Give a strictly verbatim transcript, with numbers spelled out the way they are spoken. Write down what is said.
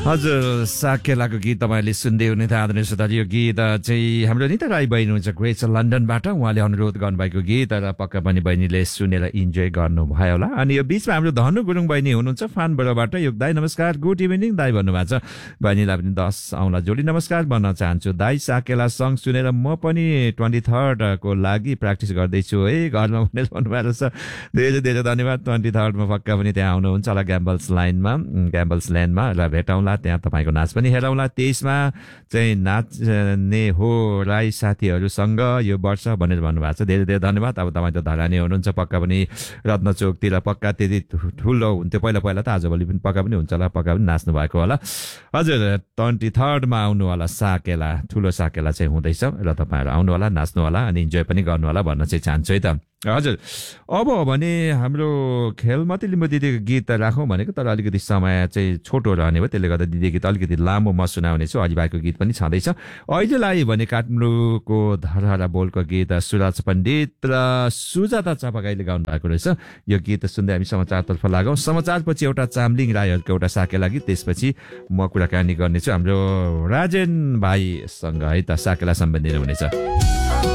हजुर साकेलाको गीत तपाईँले सुन्दै हुने त आदरणीय श्रोताजी यो गीत चाहिँ हाम्रो निता राई बहिनी हुनुहुन्छ ग्रेट लन्डनबाट उहाँले अनुरोध गर्नुभएको गीत र पक्का पनि बहिनीले सुनेर इन्जोय गर्नुभयो होला। अनि यो बिचमा हाम्रो धनु गुरुङ बहिनी हुनुहुन्छ फानबडाबाट यो दाई नमस्कार गुड इभिनिङ दाई भन्नुभएको छ। बहिनीलाई पनि दस औँला जोडी नमस्कार भन्न चाहन्छु। दाई साकेला सङ्ग सुनेर म पनि ट्वेन्टी थर्डको लागि प्र्याक्टिस गर्दैछु है घरमा भनेर भन्नुभएको छ। धेरै धेरै धन्यवाद। ट्वेन्टी थर्डमा पक्का पनि त्यहाँ आउनुहुन्छ होला ग्याम्बल्स लाइनमा ग्याम्बल्स ल्यान्डमा र भेटौँला त्यहाँ तपाईँको नाच पनि हेरौँला। तेइसमा चाहिँ नाच्ने हो राई साथीहरूसँग यो वर्ष भनेर भन्नुभएको छ। धेरै धेरै धन्यवाद। अब तपाईँ त धरानी हुनुहुन्छ पक्का पनि रत्नचोकतिर पक्का त्यति ठुलो हुन्थ्यो पहिला पहिला त आजभोलि पनि पक्का पनि हुन्छ होला पक्का पनि नाच्नु भएको होला। हजुर ट्वेन्टी थर्डमा आउनु होला साकेला ठुलो साकेला चाहिँ हुँदैछ र तपाईँहरू आउनु होला नाच्नु होला अनि इन्जोय पनि गर्नु होला भन्न चाहिँ चाहन्छु है त। हजुर अब हो भने हाम्रो खेलमती लिम्बू दिदीको गीत राखौँ भनेको तर अलिकति समय चाहिँ छोटो रहने भयो त्यसले गर्दा दिदी गीत अलिकति लामो म सुनाउने छु। अजिबाईको गीत पनि छँदैछ अहिलेलाई भने काठमाडौँको धरहरा बोलको गीत सुरज पण्डित र सुजाता चापागाईले गाउनु भएको रहेछ। यो गीत सुन्दै हामी समाचारतर्फ लागौँ। समाचारपछि एउटा चामलिङ राईहरूको एउटा साकेला गीत त्यसपछि म कुराकानी गर्नेछु हाम्रो राजेन भाइसँग है त साकेला सम्बन्धी हुनेछ।